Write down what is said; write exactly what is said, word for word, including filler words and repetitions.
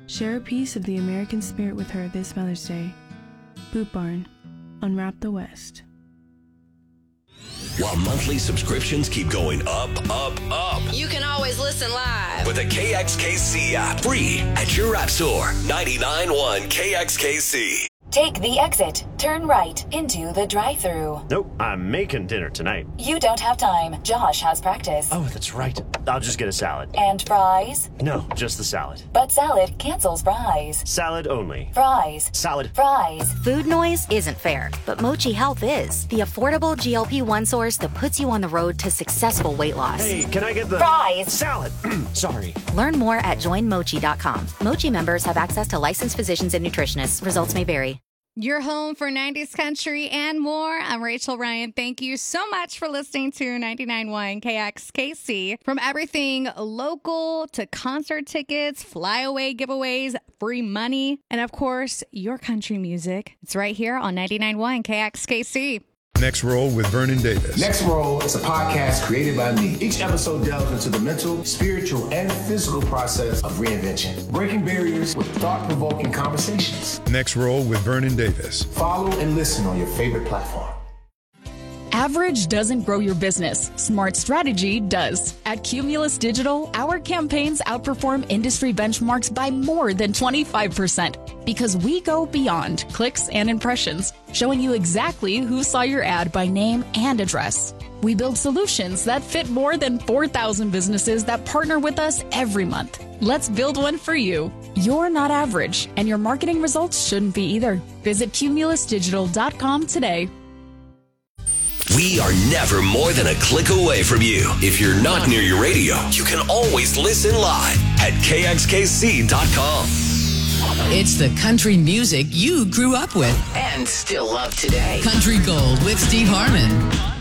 Share a piece of the American spirit with her this Mother's Day. Boot Barn. Unwrap the West. While monthly subscriptions keep going up, up, up. You can always listen live with the K X K C app. Free at your app store. ninety-nine point one K X K C. Take the exit. Turn right into the drive-thru. Nope, I'm making dinner tonight. You don't have time. Josh has practice. Oh, that's right. I'll just get a salad. And fries? No, just the salad. But salad cancels fries. Salad only. Fries. Salad. Fries. Food noise isn't fair, but Mochi Health is. The affordable G L P one source that puts you on the road to successful weight loss. Hey, can I get the... Fries. Salad. Sorry. Learn more at join mochi dot com. Mochi members have access to licensed physicians and nutritionists. Results may vary. Your home for nineties country and more. I'm Rachel Ryan. Thank you so much for listening to ninety-nine point one K X K C. From everything local to concert tickets, flyaway giveaways, free money, and of course, your country music. It's right here on ninety-nine point one K X K C. Next Roll with Vernon Davis. Next Roll is a podcast created by me. Each episode delves into the mental, spiritual, and physical process of reinvention, breaking barriers with thought-provoking conversations. Next Roll with Vernon Davis. Follow and listen on your favorite platform. Average doesn't grow your business. Smart strategy does. At Cumulus Digital, our campaigns outperform industry benchmarks by more than twenty-five percent because we go beyond clicks and impressions, showing you exactly who saw your ad by name and address. We build solutions that fit more than four thousand businesses that partner with us every month. Let's build one for you. You're not average, and your marketing results shouldn't be either. Visit cumulus digital dot com today. We are never more than a click away from you. If you're not near your radio, you can always listen live at K X K C dot com. It's the country music you grew up with and still love today. Country Gold with Steve Harmon.